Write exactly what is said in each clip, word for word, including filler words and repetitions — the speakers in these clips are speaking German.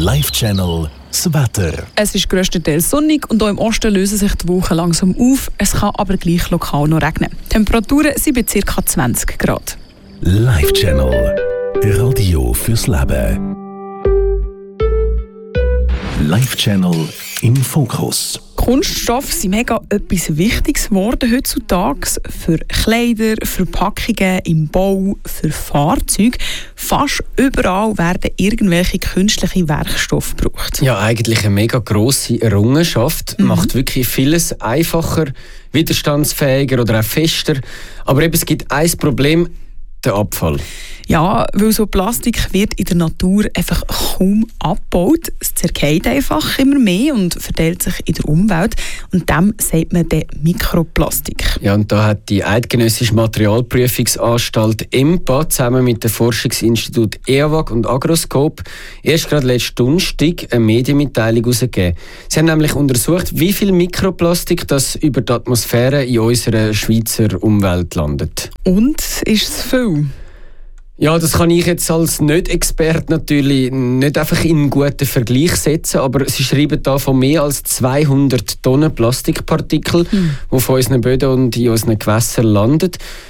Live Channel das Wetter. Es ist grösstenteils sonnig und auch im Osten lösen sich die Wolken langsam auf. Es kann aber gleich lokal noch regnen. Die Temperaturen sind bei ca. zwanzig Grad. Live Channel. Radio fürs Leben. Live Channel im Fokus. Kunststoffe sind mega etwas Wichtiges geworden heutzutage. Für Kleider, Verpackungen im Bau, für Fahrzeuge. Fast überall werden irgendwelche künstliche Werkstoffe gebraucht. Ja, eigentlich eine mega grosse Errungenschaft. Mhm. Macht wirklich vieles einfacher, widerstandsfähiger oder auch fester. Aber eben, es gibt ein Problem: der Abfall. Ja, weil so Plastik wird in der Natur einfach kaum abgebaut. Es zerfällt einfach immer mehr und verteilt sich in der Umwelt. Und dem sagt man dann Mikroplastik. Ja, und da hat die Eidgenössische Materialprüfungsanstalt E M P A zusammen mit dem Forschungsinstitut E A W A G und Agroscope erst gerade letzten Donnerstag eine Medienmitteilung herausgegeben. Sie haben nämlich untersucht, wie viel Mikroplastik das über die Atmosphäre in unserer Schweizer Umwelt landet. Und ist es viel? Ja, das kann ich jetzt als Nicht-Experte natürlich nicht einfach in einen guten Vergleich setzen, aber sie schreiben da von mehr als zweihundert Tonnen Plastikpartikel, hm. die von unseren Böden und in unseren Gewässern landen.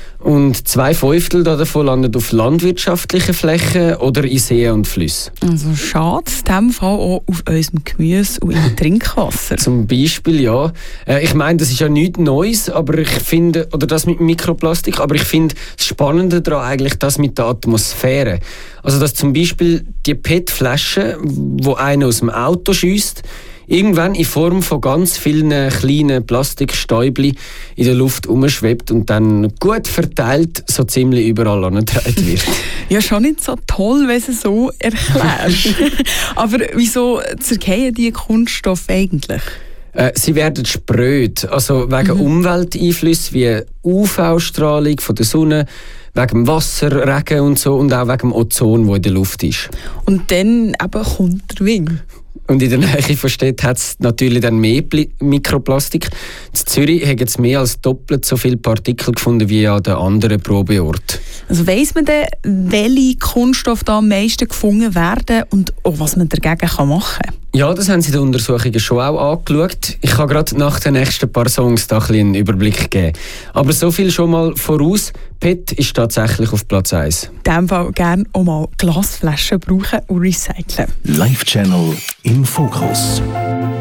Und zwei Fünftel davon landen auf landwirtschaftlichen Flächen oder in Seen und Flüssen. Also schade, in diesem Fall auch auf unserem Gemüse und im Trinkwasser. Zum Beispiel, ja. Ich meine, das ist ja nichts Neues, aber ich finde, oder das mit Mikroplastik, aber ich finde das Spannende daran eigentlich das mit der Atmosphäre. Also dass zum Beispiel die P E T-Flaschen, die einer aus dem Auto schiesst, irgendwann in Form von ganz vielen kleinen Plastikstäubchen in der Luft umschwebt und dann gut verteilt so ziemlich überall angetragen wird. Ja, schon nicht so toll, wenn du es so erklärst. Aber wieso zerfallen diese Kunststoffe eigentlich? Äh, sie werden spröd, also wegen mhm. Umwelteinflüssen wie U V-Strahlung von der Sonne, wegen dem Wasser, Regen und so und auch wegen dem Ozon, das in der Luft ist. Und dann eben kommt der Wind. Und in der Nähe von Städten hat es natürlich dann mehr Pl- Mikroplastik. In Zürich haben jetzt mehr als doppelt so viele Partikel gefunden wie an den anderen Probeorten. Also weiss man denn, welche Kunststoffe da am meisten gefunden werden und auch was man dagegen machen kann? Ja, das haben sie in den Untersuchungen schon auch angeschaut. Ich kann gerade nach den nächsten paar Songs da ein bisschen einen Überblick geben. Aber so viel schon mal voraus: P E T ist tatsächlich auf Platz eins. In diesem Fall gerne auch mal Glasflaschen brauchen und recyceln. Live Channel im Fokus.